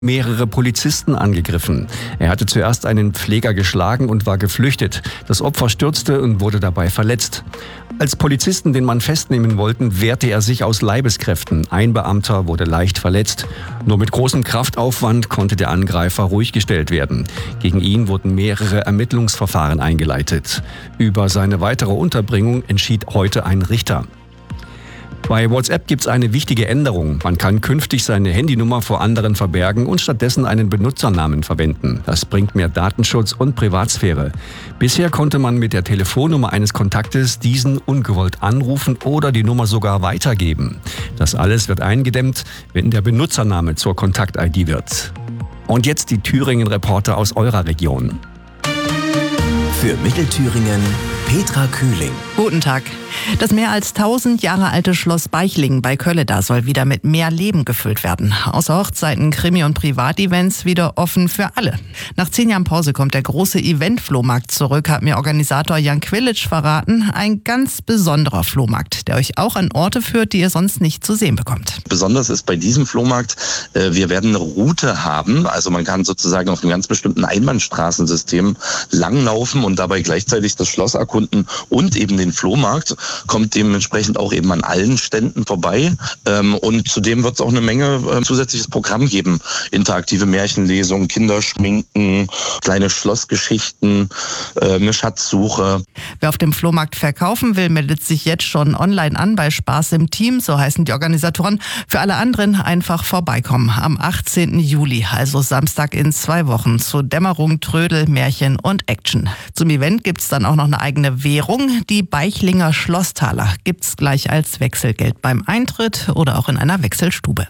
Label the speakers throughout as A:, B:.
A: mehrere Polizisten angegriffen. Er hatte zuerst einen Pfleger geschlagen und war geflüchtet. Das Opfer stürzte und wurde dabei verletzt. Als Polizisten den Mann festnehmen wollten, wehrte er sich aus Leibeskräften. Ein Beamter wurde leicht verletzt. Nur mit großem Kraftaufwand konnte der Angreifer ruhig gestellt werden. Gegen ihn wurden mehrere Ermittlungsverfahren eingeleitet. Über seine weitere Unterbringung entschied heute ein Richter. Bei WhatsApp gibt es eine wichtige Änderung. Man kann künftig seine Handynummer vor anderen verbergen und stattdessen einen Benutzernamen verwenden. Das bringt mehr Datenschutz und Privatsphäre. Bisher konnte man mit der Telefonnummer eines Kontaktes diesen ungewollt anrufen oder die Nummer sogar weitergeben. Das alles wird eingedämmt, wenn der Benutzername zur Kontakt-ID wird. Und jetzt die Thüringen-Reporter aus eurer Region.
B: Für Mittelthüringen Petra Kühling.
C: Guten Tag. Das mehr als 1000 Jahre alte Schloss Beichlingen bei Kölleda soll wieder mit mehr Leben gefüllt werden. Außer Hochzeiten, Krimi- und Privatevents wieder offen für alle. Nach 10 Jahren Pause kommt der große Event-Flohmarkt zurück, hat mir Organisator Jan Quilic verraten. Ein ganz besonderer Flohmarkt, der euch auch an Orte führt, die ihr sonst nicht zu sehen bekommt.
D: Besonders ist bei diesem Flohmarkt, wir werden eine Route haben. Also man kann sozusagen auf einem ganz bestimmten Einbahnstraßensystem langlaufen und dabei gleichzeitig das Schloss erkunden und eben den Flohmarkt. Kommt dementsprechend auch eben an allen Ständen vorbei. Und zudem wird es auch eine Menge zusätzliches Programm geben. Interaktive Märchenlesungen, Kinderschminken, kleine Schlossgeschichten, eine Schatzsuche.
C: Wer auf dem Flohmarkt verkaufen will, meldet sich jetzt schon online an bei Spaß im Team, so heißen die Organisatoren. Für alle anderen einfach vorbeikommen. Am 18. Juli, also Samstag in 2 Wochen, zu Dämmerung, Trödel, Märchen und Action. Zum Event gibt's dann auch noch eine eigene Währung, die Beichlinger Schlosstaler gibt's gleich als Wechselgeld beim Eintritt oder auch in einer Wechselstube.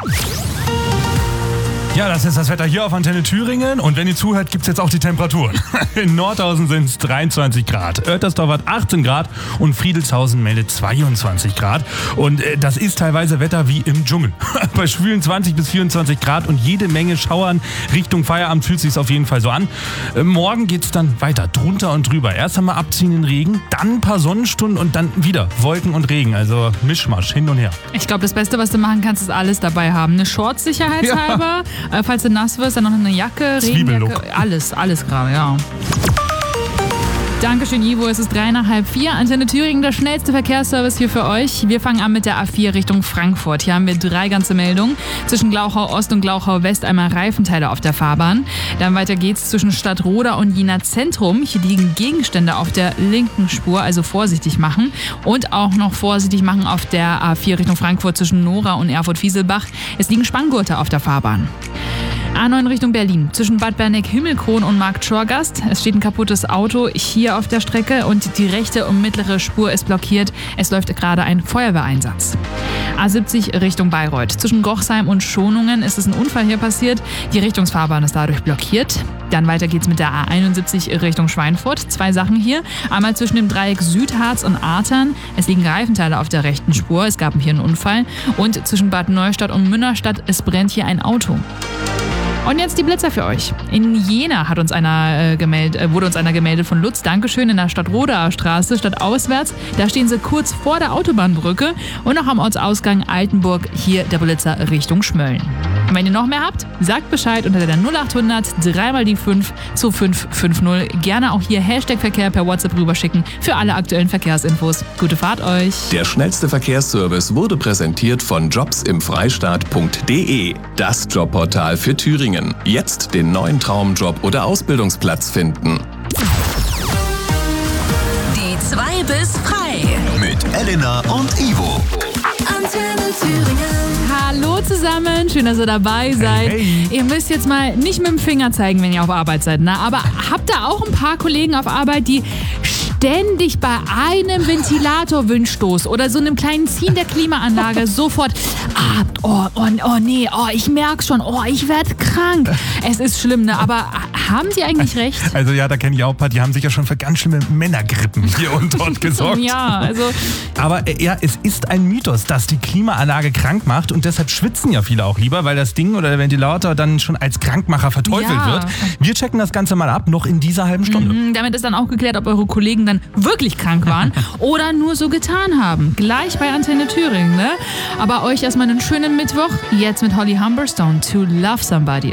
E: Ja, das ist das Wetter hier auf Antenne Thüringen und wenn ihr zuhört, gibt's jetzt auch die Temperaturen. In Nordhausen sind es 23 Grad, Oettersdorf hat 18 Grad und Friedelshausen meldet 22 Grad. Und das ist teilweise Wetter wie im Dschungel. Bei schwülen 20 bis 24 Grad und jede Menge Schauern Richtung Feierabend fühlt sich's auf jeden Fall so an. Morgen geht's dann weiter, drunter und drüber. Erst einmal abziehenden Regen, dann ein paar Sonnenstunden und dann wieder Wolken und Regen. Also Mischmasch, hin und her.
F: Ich glaube, das Beste, was du machen kannst, ist alles dabei haben. Eine Shorts sicherheitshalber. Ja. Falls du nass wirst, dann noch eine Jacke, Regenjacke, alles gerade, ja. Dankeschön, Ivo. Es ist 3:30. Antenne Thüringen, der schnellste Verkehrsservice hier für euch. Wir fangen an mit der A4 Richtung Frankfurt. Hier haben wir 3 ganze Meldungen. Zwischen Glauchau Ost und Glauchau West einmal Reifenteile auf der Fahrbahn. Dann weiter geht's zwischen Stadtroda und Jena Zentrum. Hier liegen Gegenstände auf der linken Spur, also vorsichtig machen. Und auch noch vorsichtig machen auf der A4 Richtung Frankfurt zwischen Nora und Erfurt-Wieselbach. Es liegen Spanngurte auf der Fahrbahn. A9 Richtung Berlin, zwischen Bad Berneck-Himmelkron und Markt Schorgast. Es steht ein kaputtes Auto hier auf der Strecke und die rechte und mittlere Spur ist blockiert. Es läuft gerade ein Feuerwehreinsatz. A70 Richtung Bayreuth. Zwischen Gochsheim und Schonungen ist es ein Unfall hier passiert. Die Richtungsfahrbahn ist dadurch blockiert. Dann weiter geht's mit der A71 Richtung Schweinfurt. 2 Sachen hier. Einmal zwischen dem Dreieck Südharz und Artern. Es liegen Reifenteile auf der rechten Spur. Es gab hier einen Unfall. Und zwischen Bad Neustadt und Münnerstadt, es brennt hier ein Auto. Und jetzt die Blitzer für euch. In Jena hat uns wurde uns einer gemeldet von Lutz. Dankeschön, in der Stadtrodaer Straße, stadtauswärts. Da stehen sie kurz vor der Autobahnbrücke und noch am Ortsausgang Altenburg. Hier der Blitzer Richtung Schmölln. Und wenn ihr noch mehr habt, sagt Bescheid unter der 0800 3 die 5 zu 550. Gerne auch hier #Verkehr per WhatsApp rüberschicken für alle aktuellen Verkehrsinfos. Gute Fahrt euch.
B: Der schnellste Verkehrsservice wurde präsentiert von jobsimfreistaat.de. Das Jobportal für Thüringen. Jetzt den neuen Traumjob oder Ausbildungsplatz finden.
G: Die 2 bis frei.
B: Mit Elena und Ivo.
G: Antenne Thüringen.
F: Hallo zusammen, schön, dass ihr dabei seid.
E: Hey.
F: Ihr müsst jetzt mal nicht mit dem Finger zeigen, wenn ihr auf Arbeit seid, ne? Aber habt ihr auch ein paar Kollegen auf Arbeit, die ständig bei einem Ventilator-Windstoß oder so einem kleinen Ziehen der Klimaanlage sofort, ich merk's schon, ich werde krank. Es ist schlimm, ne? Aber haben die eigentlich recht?
E: Also ja, da kenne ich auch ein paar, die haben sicher schon für ganz schlimme Männergrippen hier und dort gesorgt.
F: Ja, also...
E: Aber ja, es ist ein Mythos, dass die Klimaanlage krank macht und deshalb schwitzen ja viele auch lieber, weil das Ding oder der Ventilator dann schon als Krankmacher verteufelt wird. Wir checken das Ganze mal ab, noch in dieser halben Stunde.
F: Damit ist dann auch geklärt, ob eure Kollegen dann dann wirklich krank waren oder nur so getan haben. Gleich bei Antenne Thüringen, ne? Aber euch erstmal einen schönen Mittwoch. Jetzt mit Holly Humberstone, To Love Somebody.